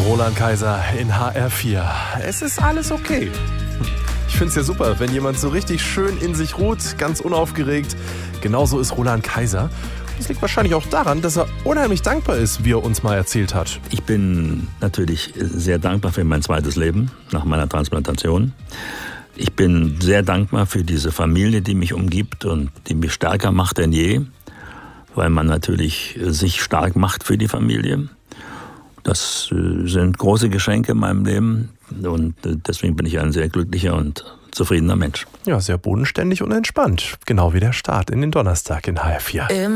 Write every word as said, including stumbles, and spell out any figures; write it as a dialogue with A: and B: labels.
A: Roland Kaiser in H R vier. Es ist alles okay. Ich finde es ja super, wenn jemand so richtig schön in sich ruht, ganz unaufgeregt. Genauso ist Roland Kaiser. Das liegt wahrscheinlich auch daran, dass er unheimlich dankbar ist, wie er uns mal erzählt hat.
B: Ich bin natürlich sehr dankbar für mein zweites Leben nach meiner Transplantation. Ich bin sehr dankbar für diese Familie, die mich umgibt und die mich stärker macht denn je, weil man natürlich sich stark macht für die Familie. Das sind große Geschenke in meinem Leben und deswegen bin ich ein sehr glücklicher und zufriedener Mensch.
A: Ja, sehr bodenständig und entspannt. Genau wie der Start in den Donnerstag in H R vier.